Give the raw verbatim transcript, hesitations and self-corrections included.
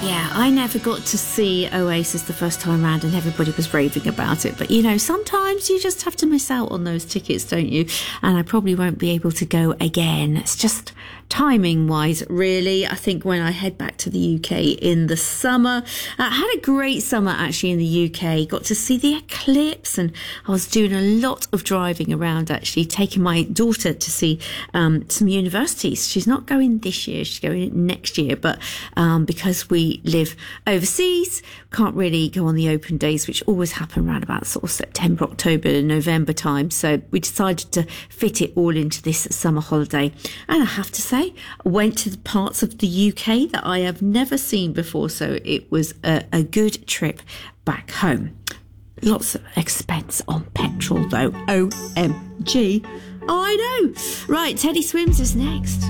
Yeah, I never got to see Oasis the first time round and everybody was raving about it. But, you know, sometimes you just have to miss out on those tickets, don't you? And I probably won't be able to go again. It's just timing-wise, really. I think when I head back to the U K in the summer, I had a great summer actually in the U K. Got to see the eclipse and I was doing a lot of driving around actually, taking my daughter to see um, some universities. She's not going this year, she's going next year, but um, because we live overseas, can't really go on the open days, which always happen around about sort of September, October, November time. So we decided to fit it all into this summer holiday. And I have to say, went to the parts of the U K that I have never seen before. So it was a, a good trip back home. Lots of expense on petrol though. O M G. I know. Right, Teddy Swims is next.